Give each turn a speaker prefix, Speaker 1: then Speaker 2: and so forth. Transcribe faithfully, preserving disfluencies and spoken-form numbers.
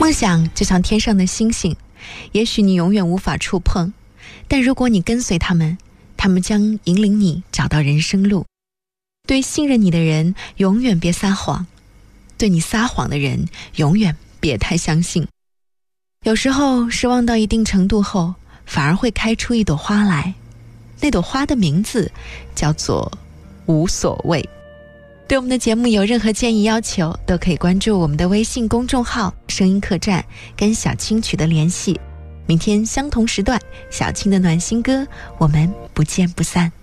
Speaker 1: 梦想就像天上的星星，也许你永远无法触碰，但如果你跟随他们，他们将引领你找到人生路。对信任你的人，永远别撒谎；对你撒谎的人，永远别太相信。有时候失望到一定程度后，反而会开出一朵花来，那朵花的名字叫做无所谓。对我们的节目有任何建议要求，都可以关注我们的微信公众号声音客栈，跟小青取得联系。明天相同时段，小青的暖心歌，我们不见不散。